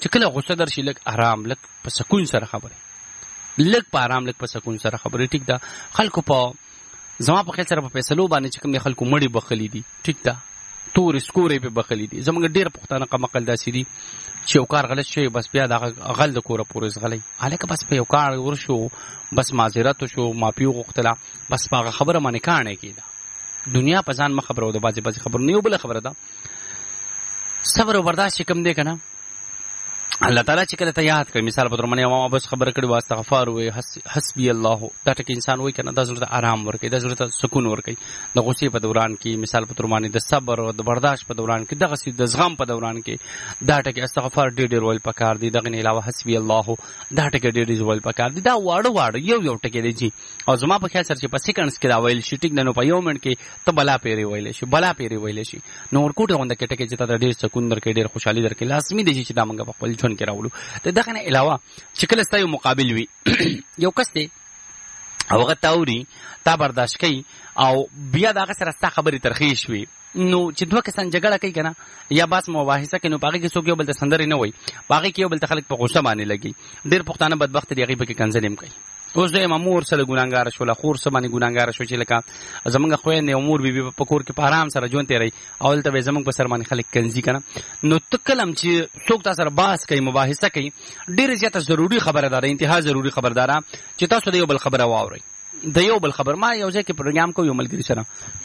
چې کله غصه درشي لږ آرام لږ په سکون سره خبرې، لږ په آرام لږ په سکون سره خبرې. ټیک ده. خلکو په زما په خیال سره په فیصلو باندې چې کوم خلکو مړي بخلي دي، ټیک ده، تور سکورې په بخلي دي. زمونږ ډېر پښتانه قمقل داسې دي چې یو کار غلط شوی بس بیا دغه غل د کوره پورې زغلی، هلکه بس په یو کار ورشو، بس معذرت وشو، معافي وغوښتله، بس په هغه خبره باندې کاڼی کېده. دنیا په ځان مه خبرو، د بعضې خبرو نه. یو بله خبره ده، صبر او برداشت چې کوم دی که نه، الله تعالی چې کله ته یاد کړي، مثال په طور باندې ما بس خبره کړې وه استغفار ووایي، حسبي الله، دا ټکي انسان وایي که نه، دا زړه ته آرام ورکوي، دا زړه ته سکون ورکوي. د غصې په دوران کې مثال په طور باندې د صبر او د برداشت په دوران کې، دغسې د زغم په دوران کې دا ټکي استغفار ډېر ویل پکار دي. دغه نه علاوه حسبي الله دا ټکي ډېر ویل پکار دي. دا واړه یو ټکي دی جی. او زما په خیال سره چې په سیکنډز کې دا ویل شي، ټیک ده، نو په یو منټ کې ته بلا پیرې ویلی شي، نو ورکوټې غونډه کې ټکي چې ته ډېر سکون درکوي، ډېر خوشحالي درکوي. لازمي دی چې دا موږ په خپل ژوند کې راولو. دغه نه علاوه چې کله ستا یو مقابل وي، یو کس دی او هغه تا اوري، تا برداشت کوي او بیا د هغه سره ستا خبرې ترخې شوي، نو چې دوه کسان جګړه کوي که نه، یا بس مباحثه کوي، نو په هغې کې څوک یو بل ته سندرې نه وایي، په هغې کې یو بل ته خلک په غوسه باندې لګي. ډېر پښتانه بدبخته دي، هغې پکې کنځلې هم کوي. اوس دوی مور سره ګناهګاره شوله، خور سره باندې ګناهګاره شو چې لکه زمونږ خویندې او مور بیبي په کور کې په آرام سره ژوند تېروي، او دلته به یې زمونږ په سر باندې خلک کنځي که نه. نو ته کله هم چې څوک تا سره بحث کوي، مباحثه کوي، ډېره زیاته ضروري خبره ده، انتها ضروري خبره ده چې تاسو د یو بل خبره واورئ. د یو بل خبر، ما یو ځای کې پروګرام کوم یو ملګري سره،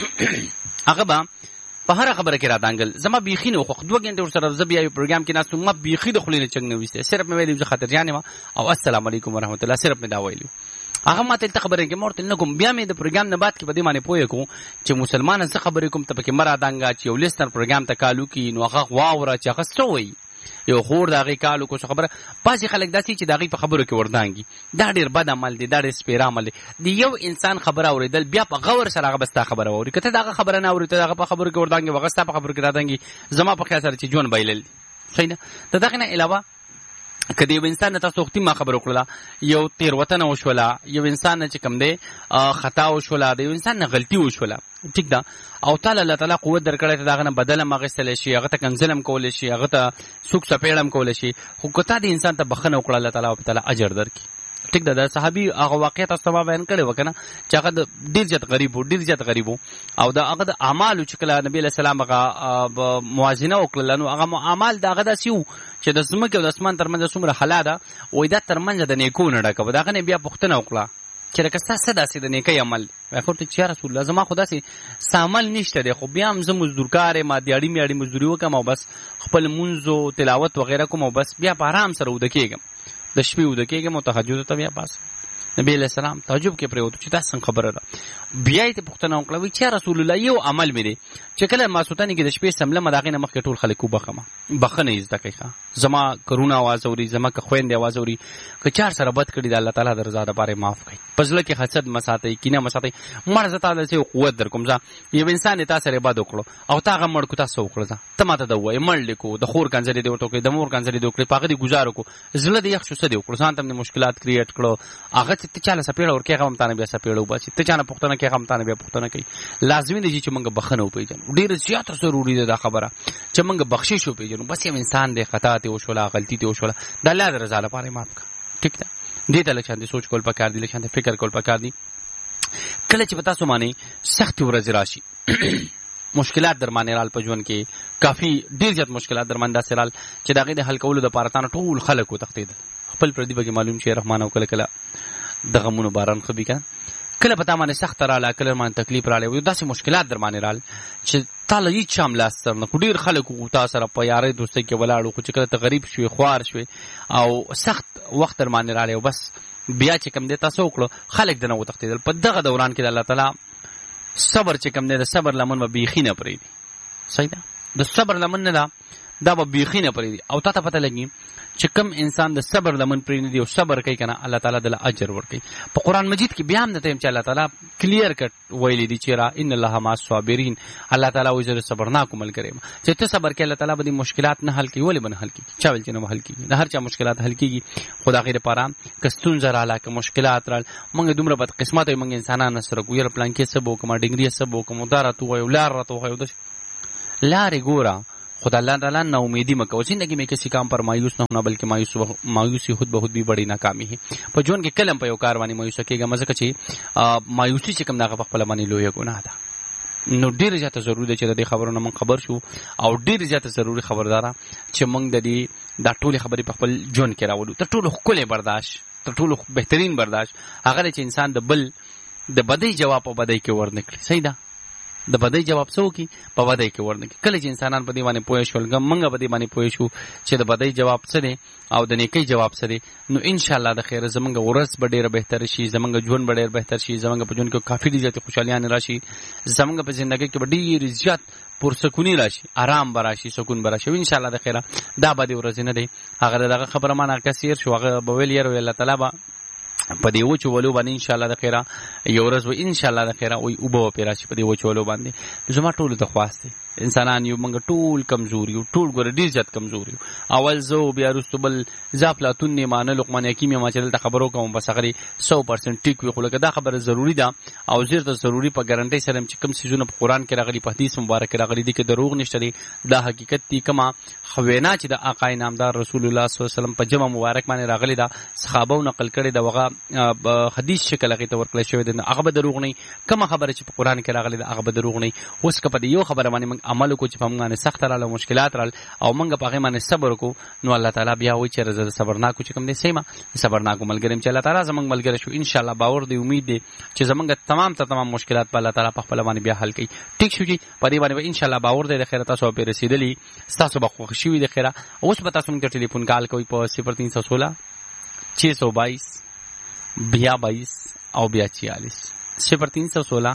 هغه به په هره خبره کې راتانګل، زما بیخي نه وخوښ. 2 غنټې ورسره زه بیا یو پروګرام کې ناست وم، ما بیخي د خولې نه چنګ نه ویستی، صرف مې ویلي زه خاطرجان یم او السلام علیکم ورحمت الله، صرف مې دا ویلي. هغه ما ته دلته خبرې کوي، ما ورته نه کوم. بیا مې د پروګرام نه بعد کې په دې باندې پوه کړو چې مسلمانه څه خبرې کوم، ته پکې مه رادانګه چې یو لیسنر پروګرام ته کال وکړي، نو هغه واوره چې هغه څه وایي. یو خور د هغې کال وکړو خبره، بعضې خلک داسې چې د هغې په خبرو کې وردانګي، دا ډېر بد عمل دی، دا ډېر سپېره عمل دی. د یو انسان خبره اورېدل، بیا په غور سره هغه به ستا خبره واوري. که ته د هغه خبره نه اورې، ته د هغه په خبرو کې وردانګې، هغه ستا په خبرو کې رادانګي، زما په خیال سره چې ژوند بایلل دي. صحیح ده. د دغې نه علاوه که د یو انسان نه تاسو وختي ما خبره وکړله، یو تېروتنه وشوله، یو انسان نه چې کوم دی خطا وشوله، د یو انسان نه غلطي وشوله، ټیک ده، او تعالی الله تعالی قوت درکړی ته د هغه نه بدل هم اخیستلی شي، هغه ته کنځل هم کولی شي، هغه ته سوک سپېړ هم کولی شي. خو که تا د انسان ته بښنه وکړه، الله تعالی به تعالی اجر درکړي. ټیک ده. د صحابي هغه واقعیت تاسو ته ما بیان کړی و که نه، چې هغه ډېر زیات غریب و او د هغه د اعمالو چې کله نبي علیه السلام هغه موازنه وکړله، نو هغه اعمال د هغه داسې وو چې د ځمکې او د اسمان ترمنځ څومره خلا ده، وایي دا ترمنځ د نیکو نه ډکه وه. د هغه نه بیا پوښتنه وکړه چې لکه ستا څه داسې د نیکۍ عمل دی؟ وایي ورته چې یا رسول الله، زما خو داسې څه عمل نشته دی، خو بیا هم زه مزدورکار یم، دیاړي میاړي مزدوري وکړم او بس خپل لمونځ او تلاوت وغیره کوم او بس بیا په آرام سره وده کېږم، د شپې وده کېږم او تهجد ته بیا پاس. نبی علیه السلام تعجب کې پرېوتو چې دا څنګه خبره ده. بیا یې پوښتنه وکړه، وایي چې یا رسول الله، یو عمل مې دی چې کله ماسوتنې کې د شپې سملمه، د هغې نه مخکې ټول خلک وبخمه، بښنه یې زده کوي. زما کرونه اواز اوري، زما که خویندې اواز اوري، که چار سره بد کړي، د الله تعالی د رضا دپاره یې معاف کړئ. په زړه کې حسد مه ساتئ، کینه مه ساتئ. مړ زه تا داسې یو قوت در کوم، زه یو انسان یې تا سره بد وکړو او تا هغه مړ کړو، تا څه وکړه؟ زه ته ما ته د ووایې، مړ دې کړو، د خور کنځلې دې ورته وکړې، د مور کنځلې دې وکړې، په هغه دې ګزار وکړو، زړه دې یخ شو، څه دې وکړو؟ ځان ته هم دې مشکلات کریټ کړو، هغه چې ته چاله سپېړه ورکړې، هغه هم تا نه بیا سپېړه وباسي، ته چا نه پوښتنه کوې، هغه هم تا نه بیا پوښتنه کوي. لازمي دی چې موږ بښنه وپېژنو، ډېره زیاته ضروري ده دا خبره چې موږ بخشش وپېژنو. بس یو انسان دی، خطا تې وشوله، غلطي تې وشوله، د الله د رضا لپاره یې معاف کړه. ټیک ده. دې ته لږ شانتې سوچ کول پکار دي، لږ شانتې فکر کول پکار دي. کله چې په تاسو باندې سختې ورځې راشي، مشکلات در باندې رال په ژوند کې، کافي ډېر زیات مشکلات در باندې داسې رال چې د هغې د حل کولو دپاره تا نه ټول خلک وتښتېدل. خپل پردي به کې معلوم شي رحمان، او کله کله د غمونو باران ښه وي که کله په تا باندې سخته راله، کله باندې تکلیف رالی، داسې مشکلات در باندې رال چې تا له هېڅ چا هم لاس سر نه کړو. ډېر خلک وو تا سره په یارۍ دوستۍ کې ولاړ وو، خو چې کله ته غریب شوې، خوار شوې او سخت وخت در باندې رالی، او بس بیا چې کوم دی تا څه وکړو، خلک دنه وتښتېدل. په دغه دوران کې د الله تعالی صبر چې کوم دی، د صبر لمن به بیخي نه پرېږدي. صحیح ده. د صبر لمن نه ده، دا به بیخي نه پرېږدي. او تا ته پته لګي چې کوم انسان د صبر لمن پرېږدي او صبر کوي که نه، الله تعالی دله اجر ورکوي. په قرآن مجید کې بیا هم درته یم چې الله تعالی کلیر کټ ویلی دي چې را ان الله مع الصابرین، الله تعالی وایي زه د صبرناکو ملګری یم. چې ته صبر کوې، الله تعالی به دې مشکلات نه حل کوي. ولې به نه حل کېږي؟ چا ویل چې نه به حل کېږي؟ د هر چا مشکلات حل کېږي، خو د هغې دپاره که ستونزه راله، که مشکلات رال، موږ دومره بدقسمته یو، موږ انسانان نه سره کوو، یاره پلانکې څه به وکړم، ډنګري څه به وکړم، دا راته ووایو، لار راته وښیو. لارې ګوره، खुदा अल्लाह ताला ना उम्मीदी मत करो जिंदगी में किसी काम पर मायूस न होना बल्कि मायूसी खुद बहुत भी बड़ी नाकामी है पर जोन के कलम पे कार बानी मायूस केगा मजे कची मायूसी से कम ना खपल बानी लोय गुनाह था نو ډیر زیاته ضروري ده چې د خبرونو من خبر شو او ډیر زیاته ضروري خبردارا چې موږ د دې د ټولې خبرې په خپل جون کې راوړو تر ټولو خپل برداشت تر ټولو بهترین برداشت هغه چې انسان د بل د بدی جواب په بدی کې ورنکړي صحیح ده د بدی جواب څو کی په بدی کې ورنکړي کله چې انسانان په دې باندې پوه شول موږ په دې باندې پوه شو چې د بدی جواب څه دی او د نیکی جواب څه دی نو ان شاء الله د خیر زمونږ ورځ به ډیره بهتر شي زمونږ ژوند به ډیر بهتر شي زمونږ په ژوند کې کافي ډیره خوشالیان راشي زمونږ په ژوندۍ کې به ډیر زیات پرسکونی راشي آرام براشي سکون براشي ان شاء الله د خیر دا به د ورځ نه دی هغه دغه خبره ما نه کثیر شو هغه به ویل یره الله تعالی با په دې وچو ولو باندې ان شاء الله د خیره یو ورځ و ان شاء الله د خیره وي او به پیراشي په دې وچو ولو باندې زما ټول د خواسته انسانان یو موږ ټول کمزوري یو ټول ګور ډیر زیات کمزوري اول زو بیا رستبل زافلاتون نه معنی لقمان حکیم ما چل ته خبرو کوم بس غري 100% ټیک وي خو لکه دا خبره ضروری ده او زیر ته ضروری په ګارانټي سره چې کوم سيزونه په قران کې راغلي په حدیث مبارک راغلي دي کې دروغ نشته دي دا حقیقت دي کما خوینا چې د آقای نامدار رسول الله صلی الله علیه وسلم په جمع مبارک باندې راغلي دا صحابه نقل کړي دا وغه حدیث شکل هغه ته ورکړل شوی دی هغه به دروغ نه کوم خبره چې په قران کې راغلي دا هغه به دروغ نه اوس کپه یو خبره باندې موږ عمل کو چې په موږ باندې سخت رااله مشکلات رال او موږ په هغه باندې صبر کو نو الله تعالی بیا وایي چې رضا صبرناکو چې کوم دې سیمه صبرناکو ملګریم چې الله تعالی زموږ ملګری شو ان شاء الله باور دی امید دی چې زموږ تمام مشکلات په الله تعالی په خپل باندې بیا حل کړي ټیک شو چې په دې باندې ان شاء الله باور دی د خیر تاسو په رسیدلی تاسو به خوشی وي د خیره اوس به تاسو موږ ټلیفون کال کوي په 0316 622 بیا 22 او بیا 46 0316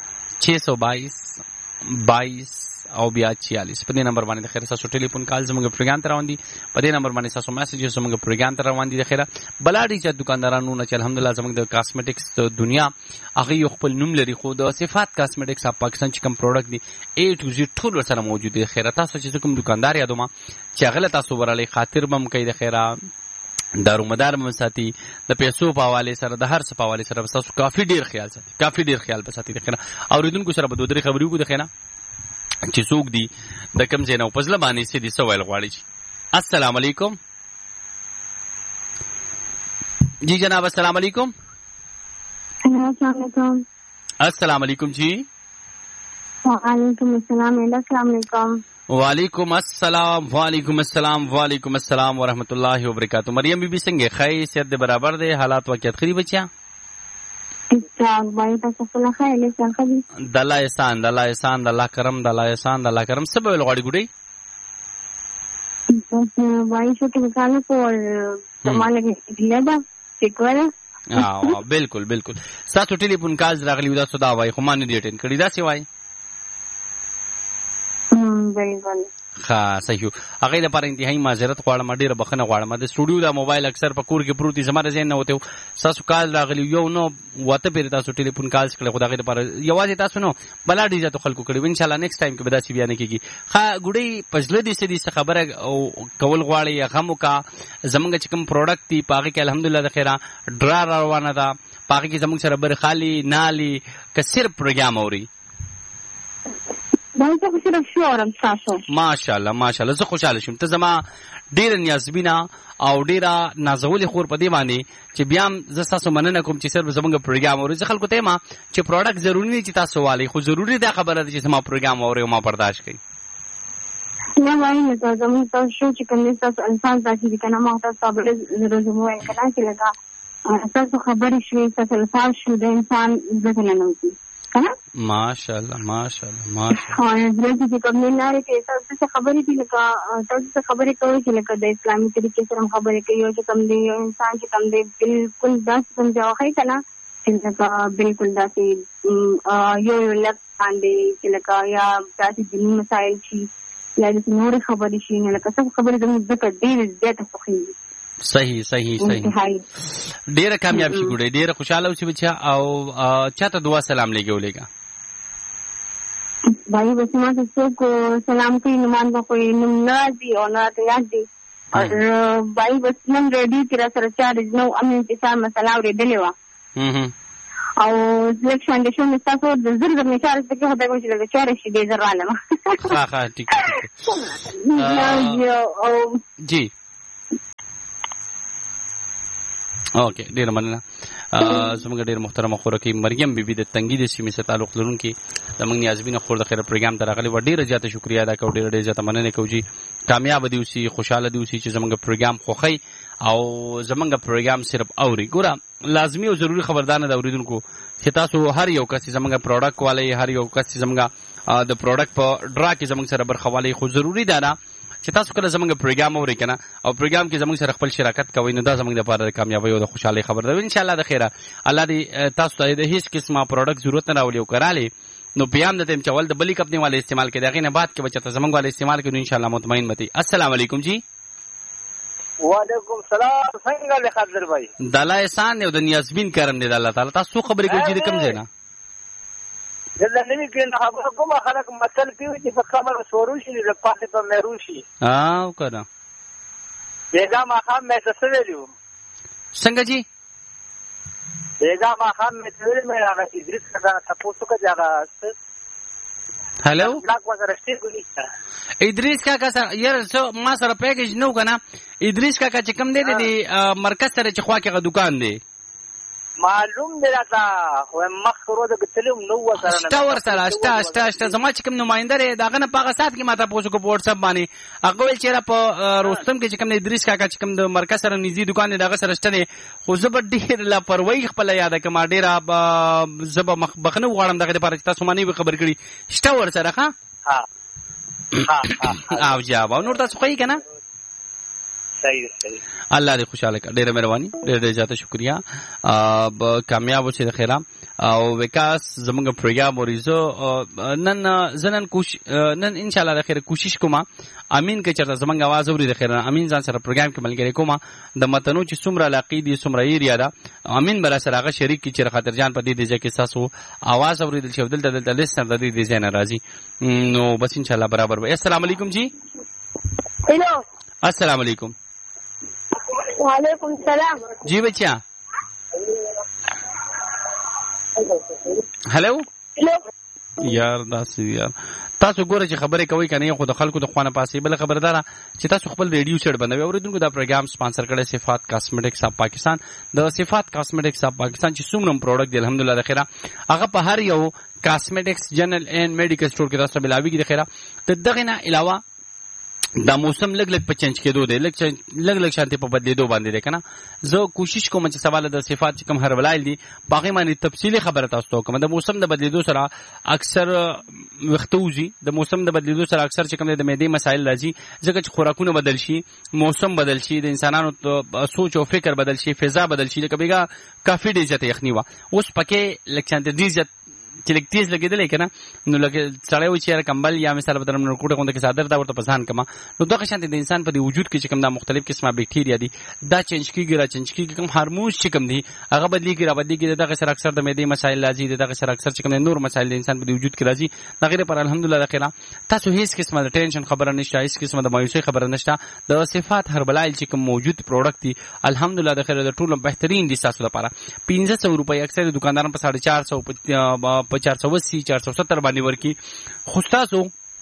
622 22 او بیا 46 په دې نمبر باندې د خیر تاسو ټلیفون کال زموږ پروګرام ته روان دي په دې نمبر باندې تاسو میسج زموږ پروګرام ته روان دي د خیر بلاډي چې دکاندارانو نه چې الحمدلله زموږ د کاسمیټکس دنیا هغه یو خپل نوم لري خو د صفات کاسمیټکس اپ پاکستان چې کوم پروډکټ دي A to Z ټول سره موجود دي خیر تاسو چې کوم دکاندار یادو ما چې هغه تاسو ورالي خاطر بم کوي د خیر دارو مدار مم ساتي د پیسو په حواله سره د هر څه په حواله سره تاسو کافي ډیر خیال ساتي کافي ډیر خیال بساتي د خیر اوریدونکو سره به دوه درې خبرې وکړو د خیر چې څوک دی د کم زینو پزله باندې سي دي سوال غواړي السلام علیکم جی جناب السلام علیکم السلام علیکم جی وعلیکم السلام السلام علیکم وعلیکم السلام ورحمۃ اللہ وبرکاتہ مریم بی بی څنګه خیر صحت دې برابر دی حالات واقعیت خري بچیا دلا احسان د الله کرم سبب لغړی ګډي وای شو ته کال کو زمانه کې لیدا چیکواله بالکل ساتو ټلیفون کال راغلی دا صدا وای خو ما نه دی اټین کړی دا سی وای بالکل ها صحیح هغه لپاره انتهایی معذرت غواړم ډیره بخنه غواړم د سټوډیو دا موبایل اکثر په کور کې پروتي زما رزین نه وته تاسو کال راغلی یو نو وته پیر تاسو ټلیفون کالز کړه خدای لپاره یوازې تاسو نو بلا ډیزه تو خلکو کړي ان شاء الله نیکسټ ټایم کې به دا سی بیان کیږي ها ګډي پجله دي سدي خبره کول غواړي غمو کا زمونږ چې کوم پروډکټ دی پاګه کې الحمدلله د خیره ډرا روانه ده پاګه کې زمونږ سره بر خالی نالي کثیر پروګرام اوري ماشاءالله زه خوشاله شم ته زما ډیر نیازبینا او ډیره نازولې خور په دی باندې چې بیا زه تاسو مننه کوم چې صرف زمونږ پروګرام اوري ځکه خلکو ته ما چې پروډکټ ضروری نه چې تاسو والی خو ضروری ده خبره ده چې زما پروګرام اوري او ما برداشت کړئ نه وایي ته زموږ تاسو چې کوم تاسو انسان ذاتي دي کنه ما تاسو به ضروري مو ان کنه چې لګا تاسو خبرې شوي تاسو الفاظ شو د انسان ځکه نه نوځي کنه ماشاءالله چې کوم نه لري چې تاسو خبرې دي لکه تاسو خبرې کوي چې لکه د اسلامي طریقې سره خبرې کوي چې کوم دی انسان چې کوم دی بالکل داس سمجھاوي کنه چې بالکل داسې یو لږ باندې چې لکه یا داسې دیني مسائل شي یا د نور خبرې شي نه لکه څه خبرې د ذکر ډېر زیاته خوښي صحیح ډیره کامیاب شي ګوډه ډیره خوشاله اوسې بچا او چاته دعا سلام لګولېګا भाई बस मां सबको सलाम कोई नुमान को कोई नमाजी और ना याद दी और भाई बस मन रेडी तेरा सर चार्ज नो अमीन के साथ मसाला रे दिलेवा او لږ شانې شو مې ستاسو د زر مې اشاره څه کې خدای کوم چې لږ چاره شي دې زر رالم ښه ټیک جی اوکې ډیر مننه زموږ ډیر محترمه خورکې مریم بیبي د تنګي د سیمې سره تعلق لرونکي زموږ نیازبینه خور د خیر پروګرام ته راغلي و ډیره زیاته شکریا ادا کوم ډیره زیاته مننه کوم چې کامیاب دي اوسي خوشاله دي اوسي چې زموږ پروګرام خوخی او زموږ پروګرام صرف اوري ګوره لازمي او ضروری خبردار د اوریدونکو چې تاسو هر یو کس زموږ پروډکټ والے هر یو کس زموږ د پروډکټ په ډرا کې زموږ سره برخواله خو ضروری ده چې تاسو کله زموږ پروګرام اورئ کنه او پروګرام کې زموږ سره خپل شراکت کوئ نو دا زموږ لپاره د کامیابی او د خوشحالي خبر ده ان شاء الله د خیره الله دې تاسو ته د هیڅ قسمه پروډکټ ضرورت نه راولي او کراله نو بیان د تم چول د بلی کمپنی والے استعمال کې دغه نه بعد کې بچته زموږ والے استعمال کې ان شاء الله مطمئن متي السلام علیکم جی وعلیکم السلام څنګه له خضر بھائی دلا احسان او د نیازبین کرم دې الله تعالی تاسو خبرې کوي چې کم ځای نه دلته نوی کې نه خبره کومه خلک متل کوي چې په خبره سوروشي د پاتې په مروشي او کنه بیګا ما خام مې څه ویلو څنګه جی بیګا ما خام مې څه ویلو مې هغه ادریس کړه تاسو څه ځای هلو بلاک وسره شته ادریس کاکا سره یار ما سره پیکیج نو کنه ادریس کاکا چې کم دی د مرکز سره چې خوا کې دکان دی معلوم دی راته خو مخ روزه کتلم نو سره اشتا زما چې کوم نمائنده لري داغه نه پاغه سات کې ماته پوښتنه کو واتس اپ باندې هغه ول چې را په رستم کې چې کوم ادریس کاکا چې کوم د مرکز سره نږدې دکان دی داغه سره شته خو زبر ډیر لا پروي خپل یاد کما ډیر زب بخنه غواړم دغه لپاره چې تاسو باندې خبر کړي شته ور سره ها او جواب نور تاسو کوي کنه صحیح الله دې خوشاله کړي ډېر مهرباني ډېر زیاته شکریا کامیاب اوسئ د خیره او وکاس زموږ پروګرام ورزو نن ان شاء الله د خیره کوشش کوم امین کې چرته زموږ आवाज اوري د خیره امین ځان سره پروګرام کې ملګری کوم د متنو چې څومره علاقې دي څومره ایریا ده امین بر سره هغه شریک کی چې خاطر جان پدې دي چې تاسو आवाज اوریدل شو دلته لسن د دې ځای ناراضي نو بس ان شاء الله برابر وي السلام علیکم جی हेलो السلام علیکم वालेकुम सलाम जी बच्चा हेलो یار تاسو ګوره چې خبرې کوي کنه یو خو د خلکو د خوانه پاسې بل خبردار چې تاسو خپل ریډیو سیټ بنوي اوریدونکو دا پروګرام سپانسر کړي صفات کاسمیټکس اپ پاکستان د صفات کاسمیټکس اپ پاکستان چې څومره پروډکټ دی الحمدلله د خیره هغه په هر یو کاسمیټکس جنرال اینڈ میډیکل سٹور کې تاسو بلاوي کې د خیره دغه نه علاوه دا موسم لګ په چینج کېدو دی لګ شانتي په بدلیدو باندې دی کنه زه کوشش کوم چې سوال د صفات کم هر ولایل دي باقي باندې تفصیلی خبره تاسو ته کوم د موسم د بدلیدو سره اکثر وختوزي د موسم د بدلیدو سره اکثر چې کوم د معدې مسایل راځي ځکه چې خوراکونه بدل شي موسم بدل شي د انسانانو سوچ او فکر بدل شي فضا بدل شي لکه بیګه کافي ډیر ځته یخنی وا اوس پکې لکچانت دې ځت چې لیک تیز لګیدل کنه نو لکه سړی و چې کمبل یا مثال بدرم نو کوټه کوم د صادر دا ورته پسان کما نو دغه شانت د انسان په وجود کې چې کوم د مختلف قسمه باکټیریا دي دا چینج کیږي کوم هورمونز چې کوم دي هغه بدلیږي دغه سره اکثر د معدې مسایل راځي دغه سره اکثر چې کوم نور مسایل د انسان په وجود کې راځي دغه پر الحمدلله خیره تاسو هیڅ قسمه د ټینشن خبره نشته هیڅ قسمه د مایوسي خبره نشته د صفات هربلایل چې کوم موجود پروډکټ دي الحمدلله د خیره د ټولو بهترین دي تاسو لپاره 1500 روپۍ اکثر دکانداران په 450 په 480 470 باندې ورکی خو تاسو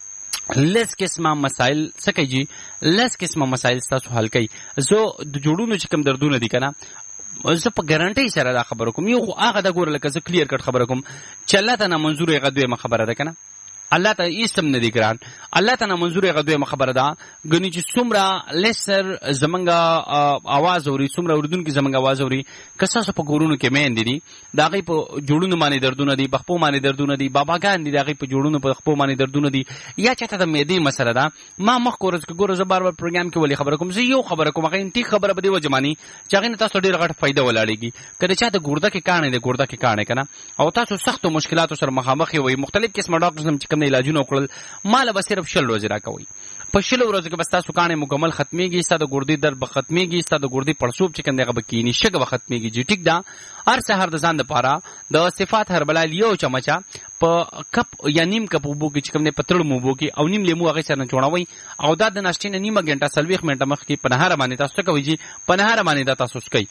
لس قسمه مسائل سکه جی لس قسمه مسائل تاسو حل کړئ زه د جوړونو چې کوم دردونه دي کنه زه په ګارانټي سره دا خبره کوم یو هغه د ګور لکه زه کلیر کټ خبره کوم چې الله ته نه منظور یې غدوی خبره ده کنه الله ته ایسم نه دی ګران الله ته نه منظور یې غدوی خبره ده غنی چې څومره لسر زمنګا आवाज اوري څومره اردن کې زمنګا आवाज اوري کساسو په ګورونو کې مین دي دا غي په جوړونو باندې دردونه دي بخپو باندې دردونه دي باباګان دي دا غي په جوړونو په خپو باندې دردونه دي یا چاته د معدې مسله ده ما مخ کورز کې ګور زبر پروګرام کې ولې خبره کوم زه یو خبره کوم هغه انتي خبره بده و جمانی چې هغه تاسو ډیر غټ فائدہ ولاړيږي کله چې د ګورده کې کانه دي ګورده کې کانه کنه او تاسو سخت مشکلاتو سره مخامخ وي مختلف قسم ډاکټرز چې کوم علاجونه وکړل مال به صرف شل ورځې راکوي په شل ورځو کې بس تاسو کانه مکمل ختميږي ستاسو د ګردې درد به ختميږي ستاسو د ګردې پړسوب چې کنده به کینی شګه به ختميږي جی ټیک دا هر سحر د ځان لپاره د صفات هربلایل یو چمچا په کپ یا نیم کپ وبو کې چې کوم نه پتړ مو بو کې او نیم لیمو هغه سره چوڼوي او دا د ناشتې نیمه غنټه سلويخ منټه مخ کې پنهاره باندې تاسو کوي جی پنهاره باندې دا تاسو کوي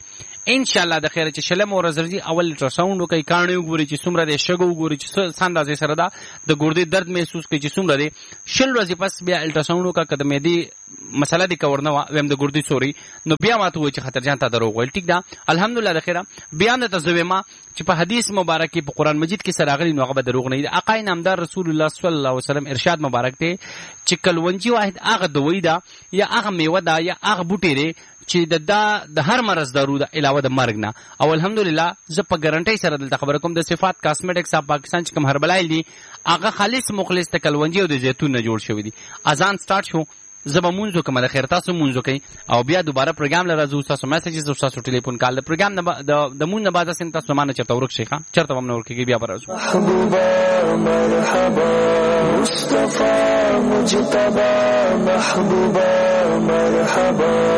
ان شاء الله د خیره چې شلم او رزرجي اول الټراساوند کوي کانې وګوري چې څومره د شګو وګوري چې ساندازې سره دا د ګردې درد محسوس کوي چې څومره دی شل ورځې پس بیا الټراساوند کا قدمې دی مسله دی کورنه ویم د ګردې سوري نو بیا ماته وای چې خطرجان ته دروغ ویل ټیک دا الحمدلله د خیره بیان ته زویما چې په حدیث مبارک په قران مجید کې سره غلي نو هغه دروغ نه دی آقا نامدار رسول الله صلی الله علیه وسلم ارشاد مبارک ته چې کلونجي واحد هغه دوی دا یا هغه میوه دا یا هغه بوټي دی چې د هر مرض دارو د علاوه د مرګ نه او الحمدلله زه په ګارانټي سره دلته خبر کوم د صفات کاسمیټکس اپ پاکستان چې کوم هربلایل دي هغه خالص مخلص ته کلونجي او د زیتون نه جوړ شوی دي اذان سٹارټ شو زبا مونږ کوم د خیر تاسو مونږ کوي او بیا دوباره پروګرام لرازو تاسو میسجز او تاسو ټلیفون کال د پروګرام د مونږ نه بعد اسن تاسو مانه چرته ورک شيخه چرته هم نور کې بیا برازو مرحبا مصطفی مجتبی محبوبا مرحبا